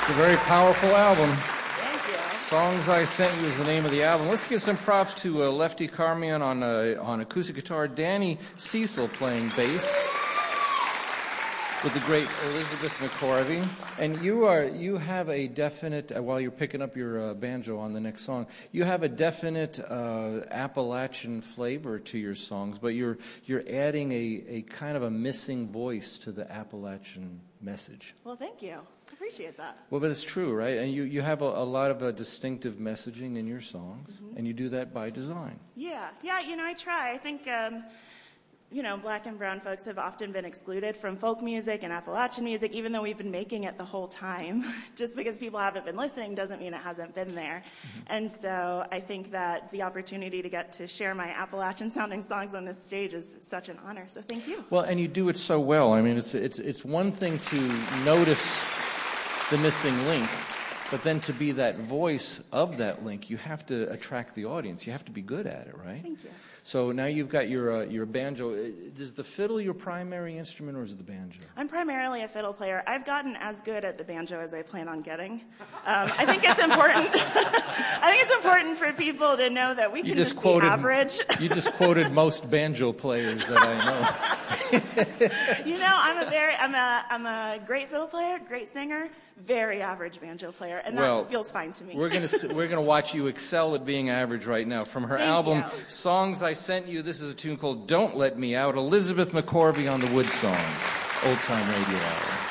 It's a very powerful album. Thank you. Songs I Sent You is the name of the album. Let's give some props to Lefty Carmion on acoustic guitar, Danny Cecil playing bass, with the great Elizabeth McCorvey. And you have a definite, while you're picking up your banjo on the next song, you have a definite Appalachian flavor to your songs, but you're adding a kind of a missing voice to the Appalachian message. Well, thank you. I appreciate that. Well, but it's true, right? And you have a lot of distinctive messaging in your songs, and you do that by design. Yeah, I try. I think, black and brown folks have often been excluded from folk music and Appalachian music, even though we've been making it the whole time. Just because people haven't been listening doesn't mean it hasn't been there. Mm-hmm. And so I think that the opportunity to get to share my Appalachian-sounding songs on this stage is such an honor. So thank you. Well, and you do it so well. I mean, it's one thing to notice the missing link, but then to be that voice of that link, you have to attract the audience. You have to be good at it, right? Thank you. So now you've got your banjo. Is the fiddle your primary instrument, or is it the banjo? I'm primarily a fiddle player. I've gotten as good at the banjo as I plan on getting. I think it's important. I think it's important for people to know that we can just be average. You just quoted most banjo players that I know. I'm a great fiddle player, great singer, very average banjo player, and that feels fine to me. We're gonna watch you excel at being average right now. From her album Songs I Sent You, this is a tune called Don't Let Me Out. Elizabeth McCorvey on the Wood Songs, Old Time Radio Hour.